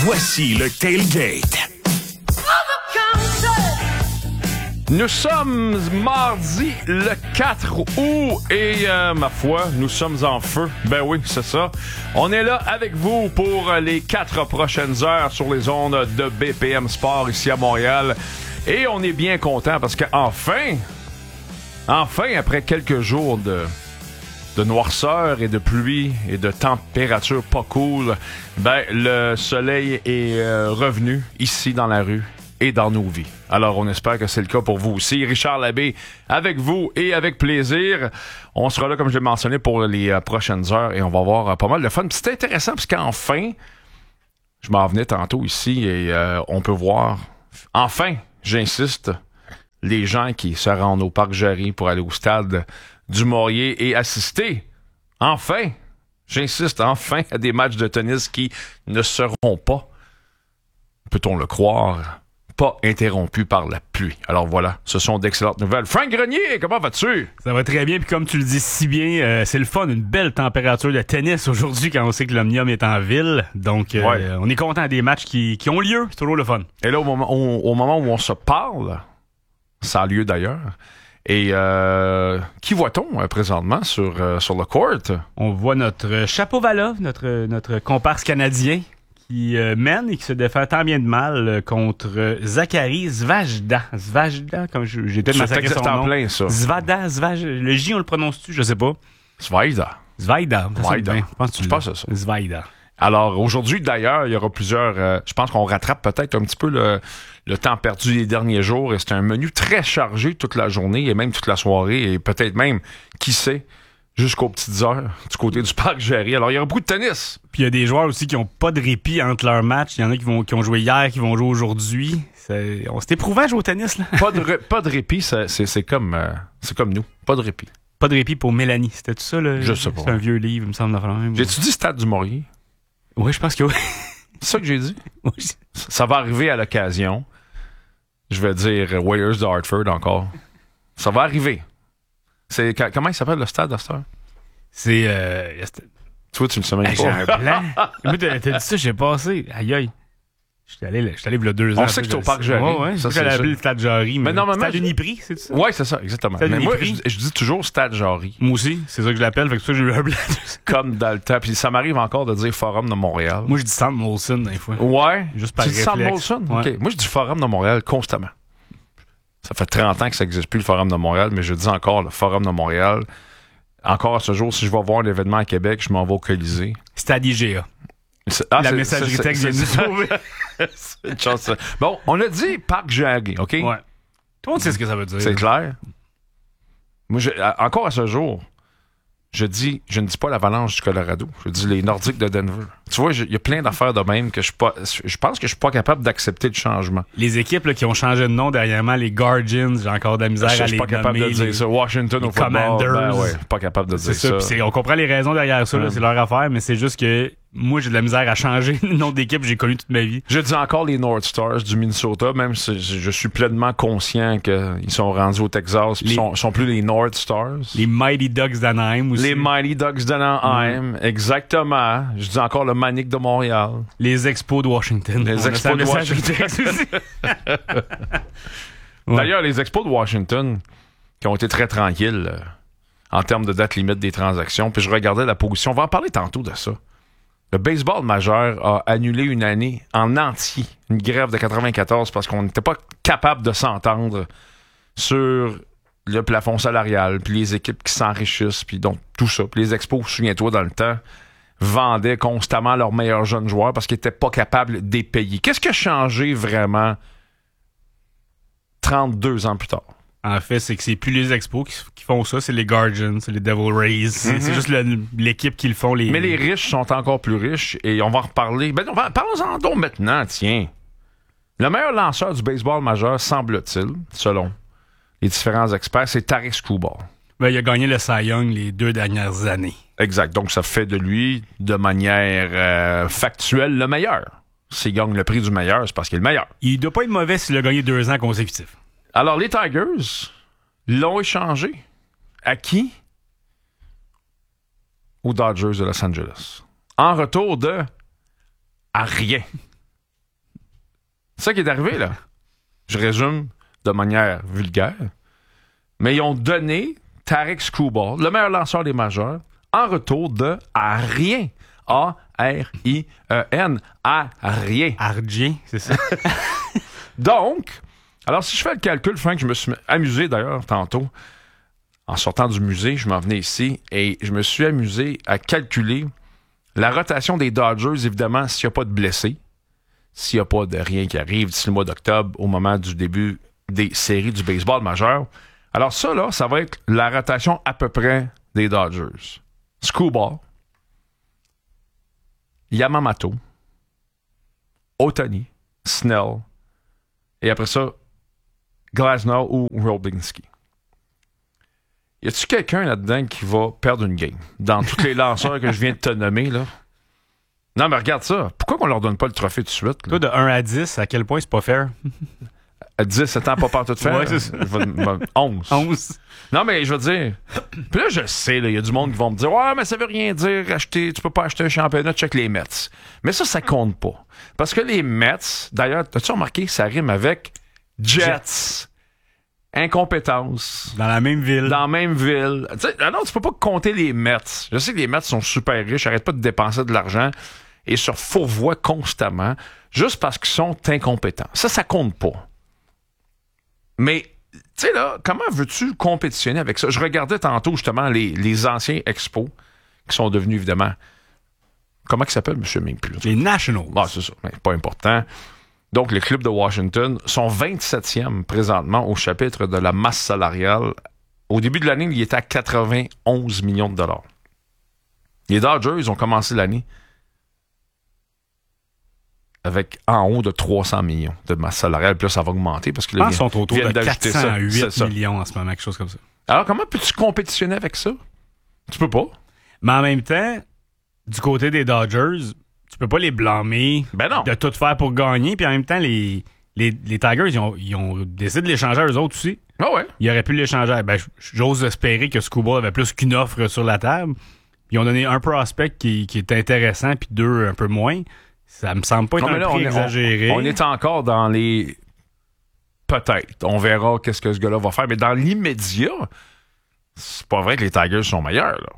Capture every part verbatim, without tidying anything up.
Voici le Tailgate. Nous sommes mardi le quatre août et euh, ma foi, nous sommes en feu. Ben oui, c'est ça. On est là avec vous pour les quatre prochaines heures sur les ondes de B P M Sport ici à Montréal. Et on est bien content parce qu'enfin, enfin, après quelques jours de, de noirceur et de pluie et de température pas cool, ben le soleil est euh, revenu ici dans la rue et dans nos vies. Alors, on espère que c'est le cas pour vous aussi. Richard Labbé, avec vous et avec plaisir. On sera là, comme je l'ai mentionné, pour les euh, prochaines heures et on va avoir euh, pas mal de fun. Puis c'est intéressant parce qu'enfin, je m'en venais tantôt ici et euh, on peut voir, enfin, j'insiste, les gens qui se rendent au Parc Jarry pour aller au stade du Maurier et assister, enfin, j'insiste, enfin, à des matchs de tennis qui ne seront pas, peut-on le croire, pas interrompu par la pluie. Alors voilà, ce sont d'excellentes nouvelles. Frank Grenier, comment vas-tu? Ça va très bien, puis comme tu le dis si bien, euh, c'est le fun, une belle température de tennis aujourd'hui quand on sait que l'Omnium est en ville. Donc, euh, ouais. on est content des matchs qui, qui ont lieu, c'est toujours le fun. Et là, au moment, au, au moment où on se parle, ça a lieu d'ailleurs, et euh, qui voit-on euh, présentement sur, euh, sur le court? On voit notre Chapovalov, notre, notre comparse canadien, qui euh, mène et qui se défend tant bien de mal euh, contre euh, Zachary Zvajda. Zvajda, comme je, j'ai peut-être massacré son nom. Plein, ça. Zvada, Zvajda. Le J, on le prononce-tu? Je sais pas. Zvajda. Zvajda. Zvajda. Je pense que tu je pense à ça. Zvajda. Alors, aujourd'hui, d'ailleurs, il y aura plusieurs... Euh, je pense qu'on rattrape peut-être un petit peu le, le temps perdu des derniers jours. Et c'est un menu très chargé toute la journée et même toute la soirée. Et peut-être même, qui sait, jusqu'aux petites heures du côté du Parc Jarry. Alors, il y aura beaucoup de tennis. Puis il y a des joueurs aussi qui n'ont pas de répit entre leurs matchs. Il y en a qui, vont, qui ont joué hier, qui vont jouer aujourd'hui. C'est, on, c'est éprouvant de jouer au tennis, là. Pas de, pas de répit, c'est, c'est, c'est, comme, euh, c'est comme nous. Pas de répit. Pas de répit pour Mélanie. C'était tout ça, là? Je sais pas. C'est un vieux livre, il me semble. Même. J'ai-tu dit Stade du Maurier? Oui, je pense que oui. C'est ça que j'ai dit? Oui. Ça va arriver à l'occasion. Je vais dire Warriors de Hartford encore. Ça va arriver. C'est, comment il s'appelle le stade à cette heure? C'est... Euh, tu vois, tu le sais même hey, pas. J'ai un plan. Moi, t'as, t'as dit ça, j'ai passé. Aïe, aïe. J'étais allé, j'étais allé il y a deux ans. On sait que c'est au Parc Jarry. Ouais, ouais. Ça, c'est appelé le Stade Jarry. Mais, mais normalement... Stade Uniprix, c'est ça? Ouais, c'est ça, exactement. Stade mais Uniprix. moi, je, je dis toujours Stade Jarry. Moi aussi, c'est ça que je l'appelle. Fait que c'est ça que j'ai eu un blanc. Comme dans le temps. Puis ça m'arrive encore de dire Forum de Montréal. Moi, je dis Sam Molson, des fois. Ouais. Juste par tu dis Sam Molson? Ouais. OK. Moi, je dis Forum de Montréal constamment. Ça fait trente ans que ça n'existe plus, le Forum de Montréal, mais je dis encore le Forum de Montréal. Encore à ce jour, si je vais voir l'événement à Québec, je m'en vais au Colisée. Stade I G A. Ah, la c'est, messagerie c'est, texte vient de nous sauver. C'est une chance, ça. Bon, on a dit Parc Jarry, OK? Ouais. Tout le monde sait ce que ça veut dire. C'est clair. Moi, je, encore à ce jour, je dis, je ne dis pas l'Avalanche du Colorado. Je dis les Nordiques de Denver. Tu vois, il y a plein d'affaires de même que je suis pas, je pense que je suis pas capable d'accepter le changement. Les équipes là, qui ont changé de nom dernièrement, les Guardians, j'ai encore de la misère je, à je les suis pas capable nommer, de dire les, ça. Washington au football, Commanders. Ben ouais, pas capable de dire c'est ça. ça. C'est, on comprend les raisons derrière ça, là, hum. c'est leur affaire, mais c'est juste que moi, j'ai de la misère à changer le nom d'équipe que j'ai connu toute ma vie. Je dis encore les North Stars du Minnesota, même si je suis pleinement conscient qu'ils sont rendus au Texas, ils sont, sont plus les North Stars. Les Mighty Ducks d'Anaheim aussi. Les Mighty Ducks d'Anaheim, mmh. exactement. Je dis encore le Manic de Montréal. Les Expos de Washington. Les On Expos de Washington. Ouais. D'ailleurs, les Expos de Washington, qui ont été très tranquilles euh, en termes de date limite des transactions, puis je regardais la position, on va en parler tantôt de ça. Le baseball majeur a annulé une année en entier, une grève de quatre-vingt-quatorze, parce qu'on n'était pas capable de s'entendre sur le plafond salarial, puis les équipes qui s'enrichissent, puis donc tout ça. Puis les Expos, souviens-toi, dans le temps, vendaient constamment leurs meilleurs jeunes joueurs parce qu'ils n'étaient pas capables de les payer. Qu'est-ce qui a changé vraiment trente-deux ans plus tard? En fait, c'est que c'est plus les Expos qui, qui font ça, c'est les Guardians, c'est les Devil Rays. C'est, mm-hmm. c'est juste le, l'équipe qui le font. Les... Mais les riches sont encore plus riches et on va en reparler. Ben, on va, parlons-en donc maintenant, tiens. Le meilleur lanceur du baseball majeur, semble-t-il, selon les différents experts, c'est Tarik Skubal. Ben, il a gagné le Cy Young les deux dernières années. Exact. Donc, ça fait de lui, de manière euh, factuelle, le meilleur. S'il gagne le prix du meilleur, c'est parce qu'il est le meilleur. Il doit pas être mauvais s'il a gagné deux ans consécutifs. Alors, les Tigers l'ont échangé. À qui? Aux Dodgers de Los Angeles. En retour de... à rien. C'est ça qui est arrivé, là. Je résume de manière vulgaire. Mais ils ont donné Tarik Skubal, le meilleur lanceur des majeurs, en retour de à rien. A R I E N. À rien. Argien, c'est ça. Donc, alors si je fais le calcul, Frank, je me suis amusé d'ailleurs tantôt. En sortant du musée, je m'en venais ici et je me suis amusé à calculer la rotation des Dodgers, évidemment, s'il n'y a pas de blessés, s'il n'y a pas de rien qui arrive d'ici le mois d'octobre, au moment du début des séries du baseball majeur. Alors ça, là, ça va être la rotation à peu près des Dodgers. Skubal, Yamamoto, Ohtani, Snell, et après ça, Glasnow ou Robinski. Y a-tu quelqu'un là-dedans qui va perdre une game? Dans tous les lanceurs que je viens de te nommer, là? Non, mais regarde ça. Pourquoi qu'on leur donne pas le trophée tout de suite? Là? Toi, de un à dix, à quel point c'est pas fair? À dix, sept ans, pas partout de faire. Ouais, c'est ça. onze. onze. Non, mais je veux dire... Puis là, je sais, il y a du monde qui vont me dire « Ouais, mais ça veut rien dire, acheter, tu peux pas acheter un championnat, check les Mets. » Mais ça, ça compte pas. Parce que les Mets, d'ailleurs, as-tu remarqué, ça rime avec Jets. Jets. Incompétence. Dans la même ville. Dans la même ville. Tu sais, non, tu peux pas compter les Mets. Je sais que les Mets sont super riches, arrêtent pas de dépenser de l'argent et se fourvoient constamment juste parce qu'ils sont incompétents. Ça, ça compte pas. Mais, tu sais là, comment veux-tu compétitionner avec ça? Je regardais tantôt justement les, les anciens expos qui sont devenus évidemment... Comment ils s'appellent, M. Mink? Les Nationals. Ah, c'est ça. Mais pas important. Donc, les clubs de Washington sont vingt-septième présentement au chapitre de la masse salariale. Au début de l'année, il était à quatre-vingt-onze millions de dollars. Les Dodgers, ils ont commencé l'année avec en haut de trois cents millions de masse salariale. Puis là, ça va augmenter parce que là, ils sont autour de quatre cent huit ça. millions en ce moment, quelque chose comme ça. Alors, comment peux-tu compétitionner avec ça? Tu peux pas. Mais en même temps, du côté des Dodgers... Tu peux pas les blâmer ben non. de tout faire pour gagner. Puis en même temps, les, les, les Tigers, ils ont, ils ont décidé de l'échanger à eux autres aussi. Ah ouais. Ils auraient pu l'échanger. Ben, j'ose espérer que Skubal avait plus qu'une offre sur la table. Puis ils ont donné un prospect qui, qui est intéressant, puis deux un peu moins. Ça me semble pas être non, un là, prix on exagéré. Est, on, on est encore dans les... Peut-être. On verra qu'est-ce que ce gars-là va faire. Mais dans l'immédiat, c'est pas vrai que les Tigers sont meilleurs, là.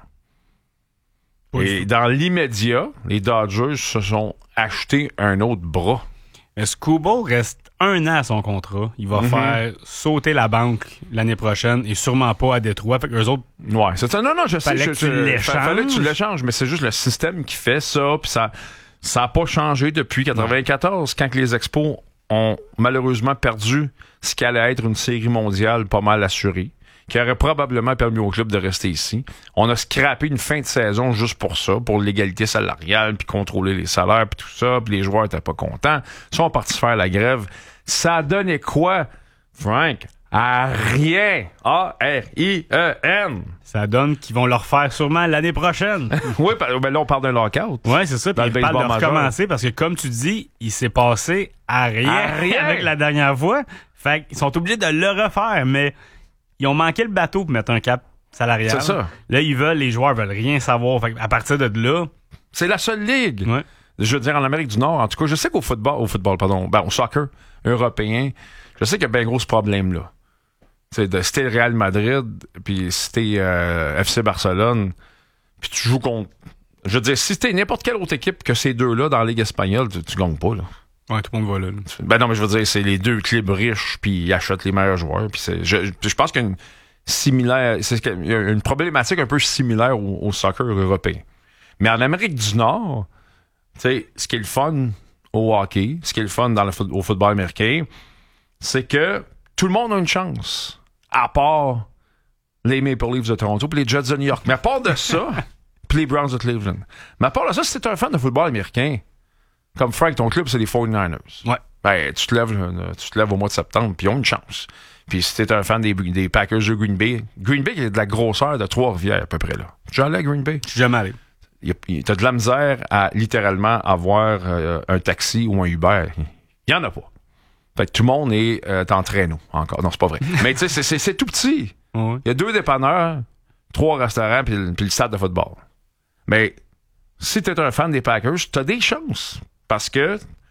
Et dans l'immédiat, les Dodgers se sont achetés un autre bras. Mais Skubal reste un an à son contrat. Il va mm-hmm. faire sauter la banque l'année prochaine et sûrement pas à Détroit. Fait qu'eux autres... Ouais, c'est ça. Non, non, je fallait sais. Que je, tu l'échanges. Fallait que tu l'échanges, mais c'est juste le système qui fait ça. Puis ça ça n'a pas changé depuis quatre-vingt-quatorze, ouais. Quand que les Expos ont malheureusement perdu ce qui allait être une série mondiale pas mal assurée, qui aurait probablement permis au club de rester ici. On a scrappé une fin de saison juste pour ça, pour l'égalité salariale, puis contrôler les salaires, puis tout ça, puis les joueurs étaient pas contents. Ils sont partis faire la grève. Ça a donné quoi, Frank? À rien. A R I E N. Ça donne qu'ils vont le refaire sûrement l'année prochaine. Oui, ben là, on parle d'un lockout. Oui, c'est ça. Puis ils parlent de recommencer parce que, comme tu dis, il s'est passé à rien, à rien. Avec la dernière fois. Fait qu'ils sont obligés de le refaire, mais... Ils ont manqué le bateau pour mettre un cap salarial. C'est ça. Là, ils veulent, les joueurs veulent rien savoir. Fait à partir de là... C'est la seule ligue. Ouais. Je veux dire, en Amérique du Nord, en tout cas, je sais qu'au football, au football, pardon, ben, au soccer européen, je sais qu'il y a bien gros ce problème-là. C'est de, si t'es le Real Madrid, puis si t'es euh, F C Barcelone, puis tu joues contre... Je veux dire, si t'es n'importe quelle autre équipe que ces deux-là dans la Ligue espagnole, tu, tu gagnes pas, là. Ouais, tout le monde va là, là. Ben non, mais je veux dire, c'est les deux clubs riches, puis ils achètent les meilleurs joueurs. Puis c'est, je, je pense qu'il y a une similaire, c'est qu'il y a une problématique un peu similaire au, au soccer européen. Mais en Amérique du Nord, tu sais, ce qui est le fun au hockey, ce qui est le fun dans le foot, au football américain, c'est que tout le monde a une chance, à part les Maple Leafs de Toronto puis les Jets de New York. Mais à part de ça, puis les Browns de Cleveland. Mais à part de ça, si t'es un fan de football américain, comme Frank, ton club, c'est les forty-niners. Ouais. Ben, tu te lèves, tu te lèves au mois de septembre, puis ils ont une chance. Puis si t'es un fan des, des Packers de Green Bay, Green Bay, il y a de la grosseur de Trois-Rivières, à peu près, là. Tu es allé à Green Bay? Je suis jamais allé. T'as de la misère à, littéralement, avoir euh, un taxi ou un Uber. Il y en a pas. Fait que tout le monde est euh, en traîneau, encore. Non, c'est pas vrai. Mais tu sais, c'est, c'est, c'est tout petit. Il ouais. y a deux dépanneurs, trois restaurants, puis le stade de football. Mais si t'es un fan des Packers, t'as des chances. Parce que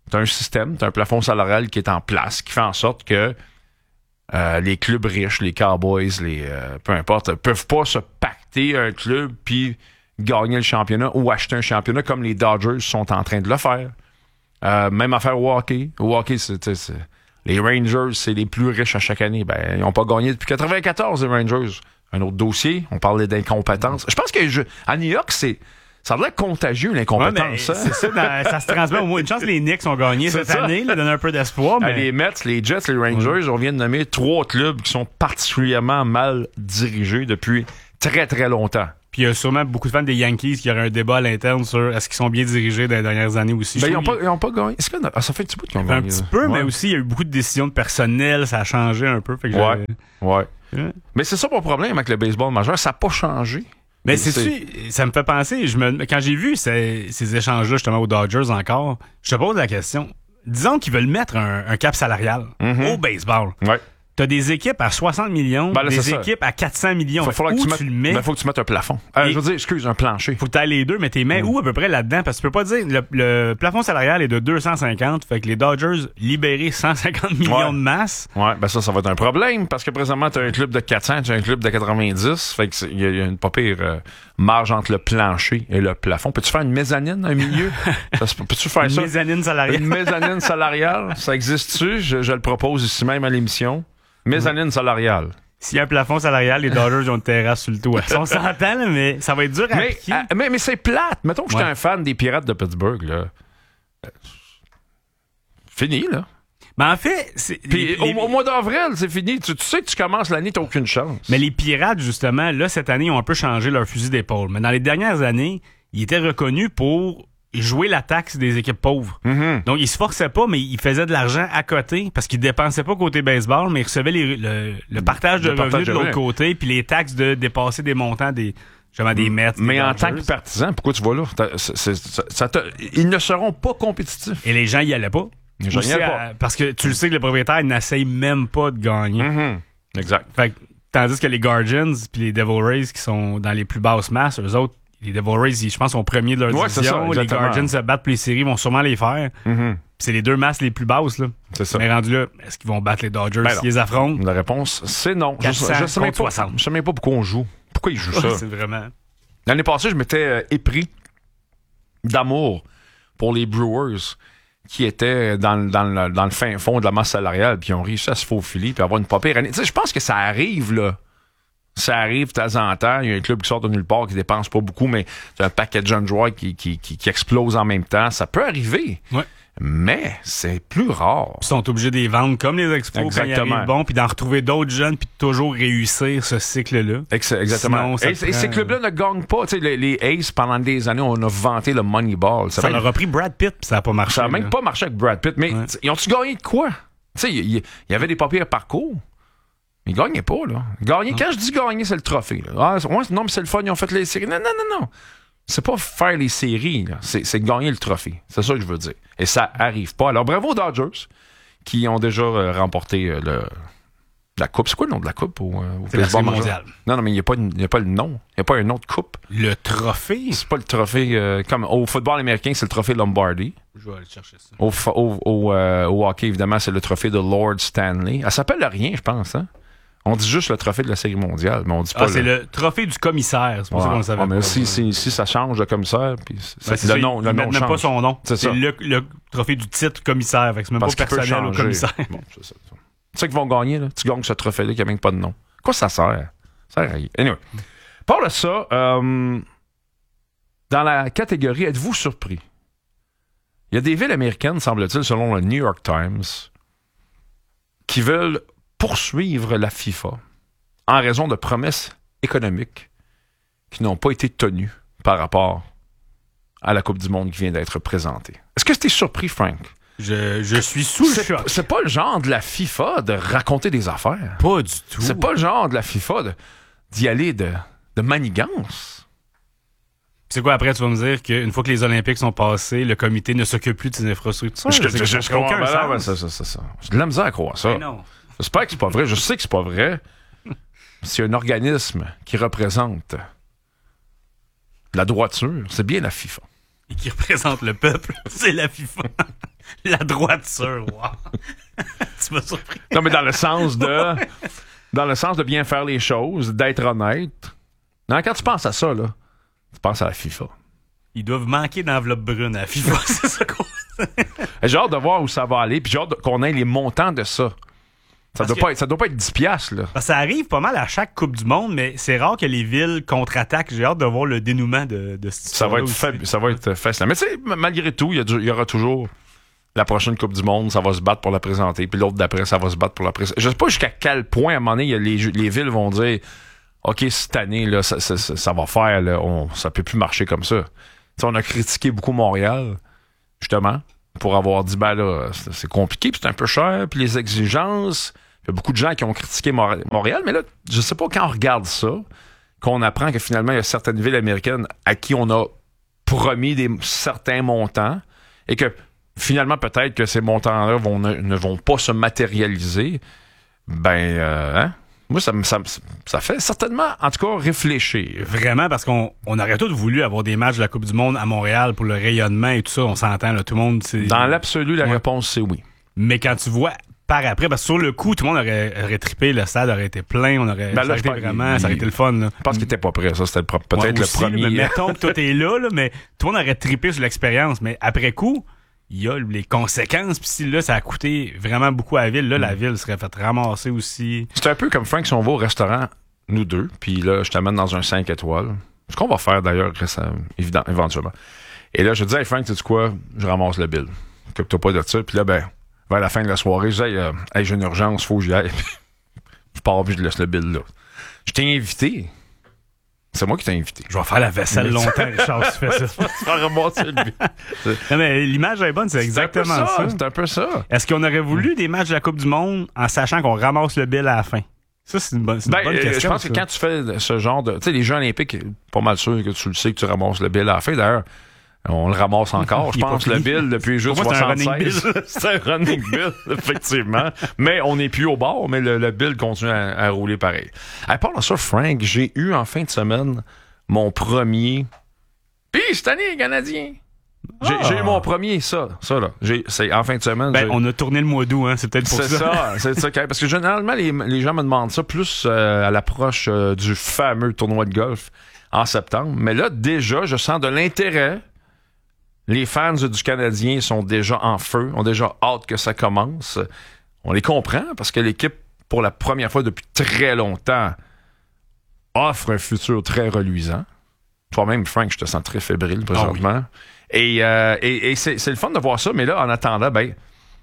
tu as un système, tu as un plafond salarial qui est en place, qui fait en sorte que euh, les clubs riches, les Cowboys, les euh, peu importe, peuvent pas se pacter un club puis gagner le championnat ou acheter un championnat comme les Dodgers sont en train de le faire. Euh, même affaire au hockey. Au hockey, c'est, c'est, c'est, les Rangers, c'est les plus riches à chaque année. Ben, ils n'ont pas gagné depuis quatre-vingt-quatorze, les Rangers. Un autre dossier, on parlait d'incompétence. Je pense que je, à New York, c'est ça doit être contagieux, l'incompétence. Ouais, c'est ça, dans, ça se transmet au moins. Une chance que les Knicks ont gagné cette ça. année, là, donne un peu d'espoir. Mais... Les Mets, les Jets, les Rangers, mmh. on vient de nommer trois clubs qui sont particulièrement mal dirigés depuis très, très longtemps. Puis il y a sûrement beaucoup de fans des Yankees qui auraient un débat à l'interne sur est-ce qu'ils sont bien dirigés dans les dernières années aussi. Ben, ils n'ont pas, ils ont pas gagné. Est-ce que, ah, ça fait un petit bout qu'ils ont gagné. Un petit peu, ouais. Mais aussi, il y a eu beaucoup de décisions de personnel. Ça a changé un peu. Fait que ouais, ouais. ouais. Mais c'est ça mon problème avec le baseball majeur. Ça n'a pas changé. Mais c'est-tu, ça me fait penser, je me, quand j'ai vu ces, ces échanges-là justement aux Dodgers encore, je te pose la question. Disons qu'ils veulent mettre un, un cap salarial mm-hmm. au baseball. Ouais. T'as des équipes à soixante millions, ben là, des équipes à quatre cents millions. Faut, faut où que tu, tu mettes, le mets? Ben, faut que tu mettes un plafond. Euh, je veux dire, excuse, un plancher. Faut que tu aies les deux, mais t'es mets mm. où à peu près là-dedans? Parce que tu peux pas dire, le, le plafond salarial est de deux cent cinquante, fait que les Dodgers libéraient cent cinquante millions ouais. de masse. Ouais, ben ça, ça va être un problème, parce que présentement, t'as un club de quatre cents, t'as un club de quatre-vingt-dix, fait que il y, y a une pas pire euh, marge entre le plancher et le plafond. Peux-tu faire une mezzanine dans le milieu? ça, peux-tu faire une ça? Une mezzanine salariale. Une mezzanine salariale, ça existe-tu? Je, je le propose ici même à l'émission. Mezzanine mm. salariale. S'il y a un plafond salarial, les Dodgers ont une terrasse sur le toit. On s'entend, là, mais ça va être dur à mais, appliquer. À, mais, mais c'est plate. Mettons que ouais. j'étais un fan des Pirates de Pittsburgh. Là. Fini, là. Mais en fait... C'est, Puis les, au, au mois d'avril, c'est fini. Tu, tu sais que tu commences l'année, t'as aucune chance. Mais les Pirates, justement, là, cette année, ils ont un peu changé leur fusil d'épaule. Mais dans les dernières années, ils étaient reconnus pour... jouer la taxe des équipes pauvres. Mm-hmm. Donc, ils se forçaient pas, mais ils faisaient de l'argent à côté parce qu'ils dépensaient pas côté baseball, mais ils recevaient les, le, le partage de le revenus partage de l'autre côté, puis les taxes de dépasser des montants des, justement, des Mets. Mais des en Dodgers. tant que partisan, pourquoi tu vas là? C'est, c'est, ça, ça te, ils ne seront pas compétitifs. Et les gens y allaient pas. Les gens y allaient pas. À, parce que tu le sais que le propriétaire n'essaye même pas de gagner. Mm-hmm. Exact. Fait que, tandis que les Guardians puis les Devil Rays qui sont dans les plus basses masses, eux autres, les Devil Rays, je pense, sont premiers de leur ouais, division. Ça, les Guardians se battent pour les séries, vont sûrement les faire. Mm-hmm. C'est les deux masses les plus basses. Là. C'est ça. Mais rendu là, est-ce qu'ils vont battre les Dodgers ben s'ils les affrontent? La réponse, c'est non. quatre cents je ne sais même pas, je sais même pas pourquoi on joue. Pourquoi ils jouent ça? C'est vraiment... L'année passée, je m'étais euh, épris d'amour pour les Brewers qui étaient dans, dans, le, dans le fin fond de la masse salariale puis ils ont réussi à se faufiler puis avoir une pas pire année. Tu sais, je pense que ça arrive, là. Ça arrive de temps en temps. Il y a un club qui sort de nulle part qui dépense pas beaucoup, mais c'est un paquet de jeunes joueurs qui, qui, qui, qui explose en même temps. Ça peut arriver. Ouais. Mais c'est plus rare. Ils sont obligés de les vendre comme les expos Exactement. Quand ils arrivent bons, puis d'en retrouver d'autres jeunes, puis de toujours réussir ce cycle-là. Ex- exactement. Sinon, et, prend... et ces clubs-là ne gagnent pas. Tu sais, les, les Aces, pendant des années, on a vanté le Moneyball. Ça, ça leur a pris Brad Pitt, puis ça n'a pas marché. Ça n'a même pas marché avec Brad Pitt. Mais ouais. Ils ont-tu gagné de quoi? Tu sais, il y, y avait des papiers à parcours. Ils gagnaient pas, là. Gagner, quand je dis gagner, c'est le trophée. Là. Ah, ouais, non, mais c'est le fun, ils ont fait les séries. Non, non, non, non. C'est pas faire les séries, là. C'est, c'est gagner le trophée. C'est ça que je veux dire. Et ça arrive pas. Alors, bravo aux Dodgers, qui ont déjà euh, remporté euh, le, la coupe. C'est quoi le nom de la coupe au, euh, au c'est baseball mondial? Non, non, mais il n'y a, a pas le nom. Il n'y a pas un nom de coupe. Le trophée? C'est pas le trophée... Euh, comme au football américain, c'est le trophée Lombardi. Je vais aller chercher ça. Au, au, au, euh, au hockey, évidemment, c'est le trophée de Lord Stanley. Elle s'appelle rien, je pense, hein? On dit juste le trophée de la Série mondiale, mais on dit pas... Ah, c'est le, le trophée du commissaire, c'est pour ouais, ça qu'on le savait. Ouais, mais si, si, si ça change de commissaire, puis ben, c'est le nom, le nom change. Pas son nom. C'est, c'est le, le trophée du titre commissaire, fait que c'est même Parce pas personnel au commissaire. Bon, c'est ça. Tu sais qu'ils vont gagner, là? Tu gagnes ce trophée-là qui n'a même pas de nom. Quoi ça sert? Ça sert à rien. Anyway. Par là, ça, euh, dans la catégorie, êtes-vous surpris? Il y a des villes américaines, semble-t-il, selon le New York Times, qui veulent poursuivre la FIFA en raison de promesses économiques qui n'ont pas été tenues par rapport à la Coupe du Monde qui vient d'être présentée. Est-ce que tu es surpris, Frank? Je, je suis sous le c'est, choc. C'est pas le genre de la FIFA de raconter des affaires. Pas du tout. C'est pas le genre de la FIFA de, d'y aller de, de manigance. C'est quoi, après, tu vas me dire qu'une fois que les Olympiques sont passés, le comité ne s'occupe plus de ces infrastructures? Je, je, je, je aucun ben là, ben ça, ça, ça, ça. J'ai de la misère à croire ça. Mais non. J'espère que c'est pas vrai. Je sais que c'est pas vrai. C'est un organisme qui représente la droiture. C'est bien la FIFA. Et qui représente le peuple. C'est la FIFA. La droiture, wow. Tu m'as surpris. Non, mais dans le sens de... Dans le sens de bien faire les choses, d'être honnête. Non, quand tu penses à ça, là, tu penses à la FIFA. Ils doivent manquer d'enveloppe brune à la FIFA, c'est ça qu'on... J'ai hâte de voir où ça va aller, puis j'ai hâte qu'on ait les montants de ça. Ça doit, que... pas être, ça doit pas être dix piastres, là. Ça arrive pas mal à chaque Coupe du Monde, mais c'est rare que les villes contre-attaquent. J'ai hâte de voir le dénouement de, de cette ça va être aussi. faible, ça va être facile. Mais tu sais, malgré tout, il y, a du, il y aura toujours la prochaine Coupe du Monde, ça va se battre pour la présenter, puis l'autre d'après, ça va se battre pour la présenter. Je sais pas jusqu'à quel point, à un moment donné, il y a les, les villes vont dire « OK, cette année, là, ça, ça, ça, ça va faire, là, on, ça peut plus marcher comme ça. » T'sais, on a critiqué beaucoup Montréal, justement, pour avoir dit, ben là, c'est, c'est compliqué, puis c'est un peu cher, puis les exigences. Il y a beaucoup de gens qui ont critiqué Montréal, mais là, je sais pas, quand on regarde ça, qu'on apprend que finalement, il y a certaines villes américaines à qui on a promis des certains montants, et que finalement, peut-être que ces montants-là vont, ne, ne vont pas se matérialiser, ben, euh, hein? Moi, ça, ça, ça fait certainement, en tout cas, réfléchir. Vraiment, parce qu'on on aurait tous voulu avoir des matchs de la Coupe du Monde à Montréal pour le rayonnement et tout ça, on s'entend, là, tout le monde... C'est... Dans l'absolu, la ouais. réponse, c'est oui. Mais quand tu vois par après, parce que sur le coup, tout le monde aurait, aurait trippé, le stade aurait été plein, on aurait... Ben là, ça aurait été vraiment... Ça aurait été le fun, là. Je pense qu'il était pas prêt, ça, c'était le, peut-être ouais, le aussi, premier... Mais mettons que tout est là, là, mais tout le monde aurait trippé sur l'expérience, mais après coup... Il y a les conséquences, puis si là, ça a coûté vraiment beaucoup à la ville, là, mm. la ville serait faite ramasser aussi. C'est un peu comme Frank, si on va au restaurant, nous deux, puis là, je t'amène dans un cinq étoiles. Ce qu'on va faire d'ailleurs, évident, éventuellement. Et là, je dis, hey Frank, tu sais quoi, je ramasse le bill. Occupe-toi pas de ça. Puis là, ben, vers la fin de la soirée, je dis, hey, euh, hey j'ai une urgence, faut que j'y aille. Je pars, puis je laisse le bill là. Je t'ai invité. C'est moi qui t'ai invité. Je vais faire la vaisselle mais longtemps, Richard, si tu fais ça. Tu vas ramasser le bill. Non, mais l'image est bonne, c'est exactement c'est ça, ça. C'est un peu ça. Est-ce qu'on aurait voulu des matchs de la Coupe du Monde en sachant qu'on ramasse le bill à la fin? Ça, c'est une bonne, c'est une ben, bonne question. Je pense ça. que quand tu fais ce genre de... Tu sais, les Jeux olympiques, pas mal sûr que tu le sais que tu ramasses le bill à la fin. D'ailleurs, on le ramasse encore, je pense, le bill depuis juste soixante-seize. C'est un running bill, effectivement. Mais on n'est plus au bord, mais le, le bill continue à, à rouler pareil. À part de ça, Frank, j'ai eu en fin de semaine mon premier... Puis cette année, les Canadiens. J'ai, ah. j'ai eu mon premier, ça, ça là. J'ai, c'est en fin de semaine. Ben, on a tourné le mois d'août, hein. C'est peut-être pour c'est ça. C'est ça, c'est ça. Parce que généralement, les, les gens me demandent ça plus euh, à l'approche euh, du fameux tournoi de golf en septembre. Mais là, déjà, je sens de l'intérêt. Les fans du Canadien sont déjà en feu, ont déjà hâte que ça commence. On les comprend parce que l'équipe, pour la première fois depuis très longtemps, offre un futur très reluisant. Toi-même, Frank, je te sens très fébrile présentement. Oh oui. Et, euh, et, et c'est, c'est le fun de voir ça, mais là, en attendant, ben,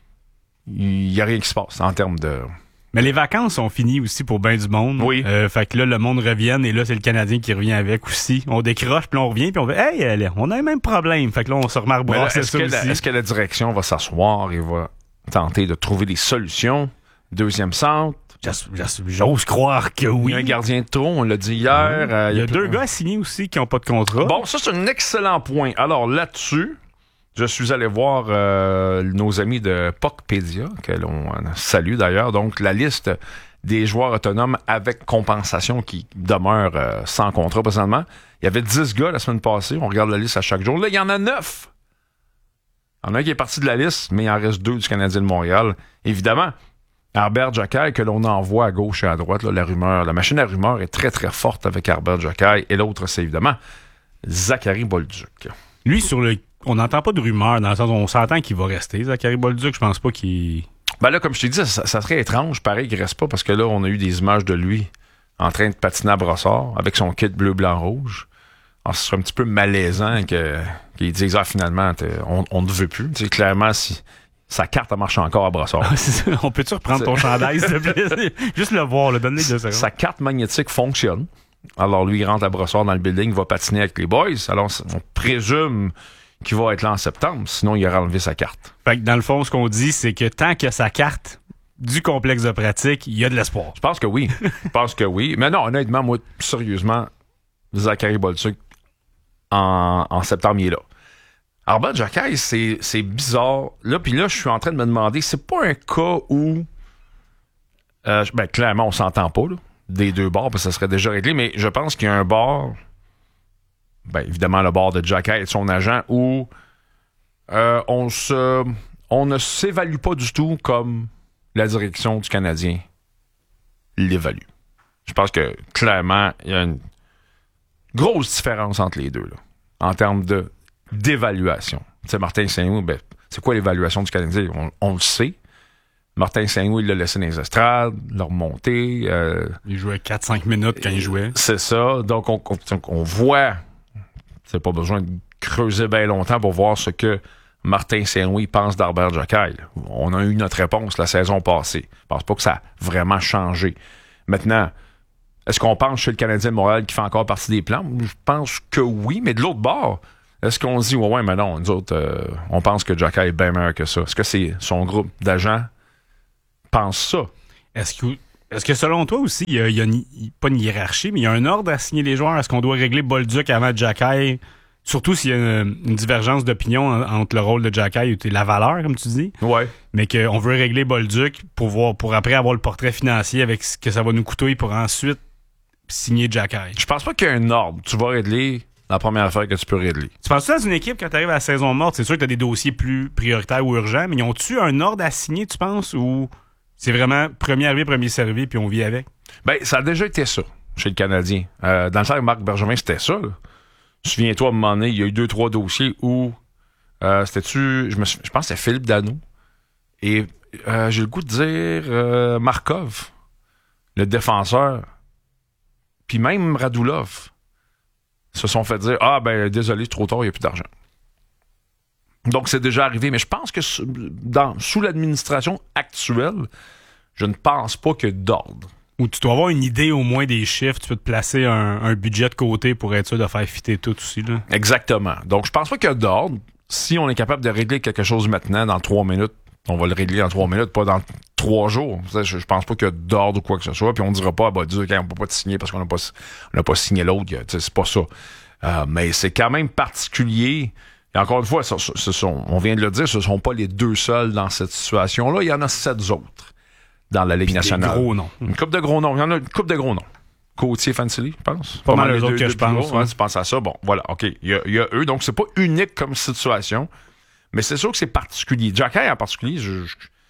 il n'y a rien qui se passe en termes de... Mais les vacances sont finies aussi pour bien du monde. Oui. Euh, fait que là, le monde revient et là, c'est le Canadien qui revient avec aussi. On décroche, puis on revient, puis on fait « Hey, allez, on a le même problème. » Fait que là, on se remet à brasser ça aussi. La, est-ce que la direction va s'asseoir et va tenter de trouver des solutions? Deuxième centre. J'ose croire que oui. Il y a un gardien de trop, on l'a dit hier. Mmh. Euh, il y a, il y a deux gars signés aussi qui n'ont pas de contrat. Bon, ça, c'est un excellent point. Alors là-dessus, je suis allé voir euh, nos amis de Puckpedia, que l'on salue d'ailleurs. Donc, la liste des joueurs autonomes avec compensation qui demeurent euh, sans contrat présentement. Il y avait dix gars la semaine passée. On regarde la liste à chaque jour. Là, il y en a neuf. Il y en a un qui est parti de la liste, mais il en reste deux du Canadien de Montréal. Évidemment, Herbert Jokai, que l'on envoie à gauche et à droite, là, la rumeur, la machine à rumeur est très, très forte avec Herbert Jokai. Et l'autre, c'est évidemment Zachary Bolduc. Lui, sur le... on n'entend pas de rumeur, dans le sens où on s'entend qu'il va rester, Zachary Bolduc. Je pense pas qu'il... Ben là, comme je t'ai dit, ça, ça serait étrange, pareil, qu'il reste pas, parce que là, on a eu des images de lui en train de patiner à brossard avec son kit bleu, blanc, rouge. Alors, ce serait un petit peu malaisant que, qu'ils disent, ah, finalement, on, on ne veut plus. Tu sais, clairement, si... sa carte, elle marche encore à brossard. Ah, c'est ça. On peut-tu reprendre ton chandail, s'il te plaît? Juste le voir, le donner deux secondes. Sa carte magnétique fonctionne. Alors, lui, il rentre à brossard dans le building, il va patiner avec les boys. Alors, on présume qu'il va être là en septembre. Sinon, il aura enlevé sa carte. Fait que dans le fond, ce qu'on dit, c'est que tant qu'il y a sa carte du complexe de pratique, il y a de l'espoir. Je pense que oui. Je pense que oui. Mais non, honnêtement, moi, sérieusement, Zachary Bolduc, en, en septembre, il est là. Herbert Jokai, c'est, c'est bizarre. Là, puis là, je suis en train de me demander, c'est pas un cas où... Euh, ben, clairement, on s'entend pas, là, des deux bords, parce que ça serait déjà réglé, mais je pense qu'il y a un bord, ben, évidemment, le bord de Jokai et de son agent, où euh, on se on ne s'évalue pas du tout comme la direction du Canadien l'évalue. Je pense que, clairement, il y a une grosse différence entre les deux, là, en termes de, d'évaluation. Tu sais, Martin Saint-Louis, ben, c'est quoi l'évaluation du Canadien? On, on le sait. Martin Saint-Louis, il l'a laissé dans les estrades, l'a remonté. Euh, il jouait quatre cinq minutes quand il jouait. C'est ça. Donc, on, on, on voit... C'est pas besoin de creuser bien longtemps pour voir ce que Martin Saint-Louis pense d'Arbert Jacquet. On a eu notre réponse la saison passée. Je pense pas que ça a vraiment changé. Maintenant, est-ce qu'on pense chez le Canadien de Montréal qui fait encore partie des plans? Je pense que oui, mais de l'autre bord, est-ce qu'on se dit, ouais, ouais, mais non, nous autres, euh, on pense que Jacquet est bien meilleur que ça? Est-ce que c'est son groupe d'agents pense ça? Est-ce que, est-ce que selon toi aussi, il y a, il y a une, pas une hiérarchie, mais il y a un ordre à signer les joueurs? Est-ce qu'on doit régler Bolduc avant Jacquet? Surtout s'il y a une, une divergence d'opinion entre le rôle de Jacquet et la valeur, comme tu dis. Ouais. Mais qu'on veut régler Bolduc pour voir, pour après avoir le portrait financier avec ce que ça va nous coûter pour ensuite signer Jacquet. Je pense pas qu'il y a un ordre. Tu vas régler la première affaire que tu peux régler. Tu penses que dans une équipe, quand tu arrives à la saison morte, c'est sûr que tu as des dossiers plus prioritaires ou urgents, mais ils ont-tu un ordre à signer, tu penses, ou c'est vraiment premier arrivé, premier servi, puis on vit avec? Ben, ça a déjà été ça chez le Canadien. Euh, dans le temps de Marc Bergevin, c'était ça, là. Souviens-toi, à un moment donné, il y a eu deux, trois dossiers où euh, c'était-tu, je, me, je pense que c'était Philippe Danault et euh, j'ai le goût de dire euh, Markov, le défenseur, puis même Radulov se sont fait dire « Ah, ben désolé, trop tard, il n'y a plus d'argent. » Donc, c'est déjà arrivé, mais je pense que dans, sous l'administration actuelle, je ne pense pas qu'il y ait d'ordre. Ou tu dois avoir une idée au moins des chiffres, tu peux te placer un, un budget de côté pour être sûr de faire fitter tout aussi, là. Exactement. Donc, je pense pas qu'il y a d'ordre. Si on est capable de régler quelque chose maintenant, dans trois minutes, on va le régler en trois minutes, pas dans trois jours. Je, je pense pas qu'il y a d'ordre ou quoi que ce soit. Puis on dira pas, bah, Dieu, on peut pas te signer parce qu'on n'a pas, on n'a pas signé l'autre. C'est pas ça. Euh, mais c'est quand même particulier. Et encore une fois, ce, ce sont, on vient de le dire, ce sont pas les deux seuls dans cette situation-là. Il y en a sept autres dans la Ligue nationale. Des gros noms. Une couple de gros noms. Il y en a une couple de gros noms. Côtier, Fantilli, je pense. Pas, pas mal les autres que je pense. Ouais. Tu penses à ça? Bon, voilà, OK. Il y a, il y a eux. Donc, c'est pas unique comme situation, mais c'est sûr que c'est particulier. Jacquet, en particulier, je...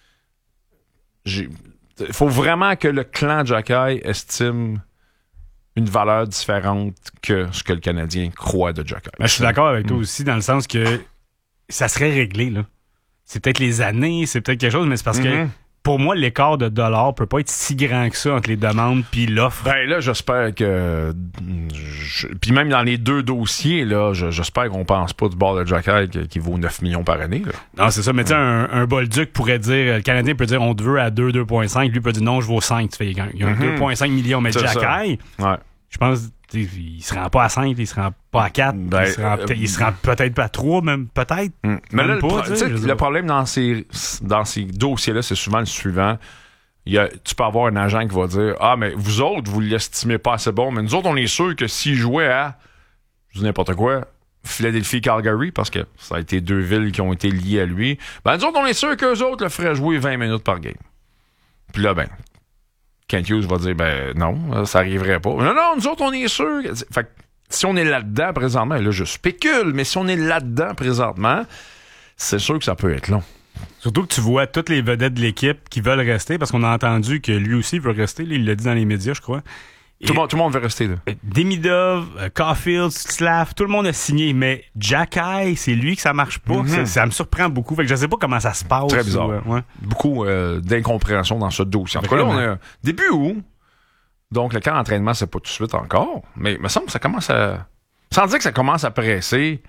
il faut vraiment que le clan Jacquet estime une valeur différente que ce que le Canadien croit de Jacquet. Je suis d'accord avec toi mmh. aussi, dans le sens que ça serait réglé, là. C'est peut-être les années, c'est peut-être quelque chose, mais c'est parce mmh. que pour moi, l'écart de dollars peut pas être si grand que ça entre les demandes puis l'offre. Ben là, j'espère que... Je... Puis même dans les deux dossiers, là, j'espère qu'on pense pas du bord de Jacquet qui, qui vaut neuf millions par année. Là. Non, c'est ça. Mais tu sais, un, un Bolduc pourrait dire... Le Canadien peut dire, on te veut à deux, deux virgule cinq. Lui peut dire, non, je vaux cinq. Tu fais, il y a un mm-hmm. deux virgule cinq millions. Mais Jacquet, ouais. je pense... Il se rend pas à cinq, il se rend pas à quatre, ben, il, se rend, euh, il se rend peut-être pas à trois, même peut-être. Mm. Mais même là, pas, le, pro- le, le problème dans ces, dans ces dossiers-là, c'est souvent le suivant. Il y a, tu peux avoir un agent qui va dire « Ah, mais vous autres, vous l'estimez pas assez bon, mais nous autres, on est sûr que s'il jouait à, je dis n'importe quoi, Philadelphie-Calgary, parce que ça a été deux villes qui ont été liées à lui, ben nous autres, on est sûr qu'eux autres le feraient jouer vingt minutes par game. » Puis là, ben, Kent Hughes va dire, ben non, ça arriverait pas. Non, non, nous autres, on est sûr. Fait que si on est là-dedans présentement, là, je spécule, mais si on est là-dedans présentement, c'est sûr que ça peut être long. Surtout que tu vois toutes les vedettes de l'équipe qui veulent rester, parce qu'on a entendu que lui aussi veut rester. Là, il l'a dit dans les médias, je crois. Tout, le monde, tout le monde veut rester, là. Demidov, Caulfield, Slav, tout le monde a signé, mais Jacquet, c'est lui que ça marche pas. Mm-hmm. Ça, ça me surprend beaucoup. Fait que je sais pas comment ça se passe. Très bizarre. Ou, euh, ouais. Beaucoup euh, d'incompréhension dans ce dossier. En tout cas, là, on est début août. Donc, le camp d'entraînement, c'est pas tout de suite encore. Mais il me semble que ça commence à... Sans dire que ça commence à presser,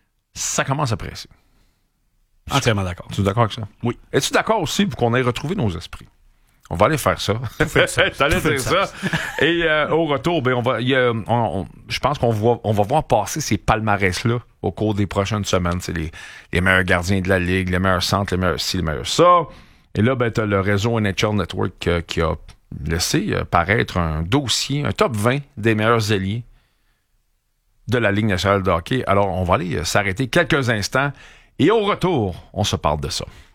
ça commence à presser. Entièrement d'accord. Tu es d'accord avec ça? Oui. Es-tu d'accord aussi pour qu'on ait retrouvé nos esprits? On va aller faire ça. T'allais dire ça. Et euh, au retour, ben on va, y a, on, on, je pense qu'on va, on va voir passer ces palmarès-là au cours des prochaines semaines. C'est les, les meilleurs gardiens de la Ligue, les meilleurs centres, les meilleurs ci, les meilleurs ça. Et là, ben, t'as le réseau N H L Network euh, qui a laissé euh, paraître un dossier, un top vingt des meilleurs ailiers de la Ligue nationale de hockey. Alors, on va aller euh, s'arrêter quelques instants. Et au retour, on se parle de ça.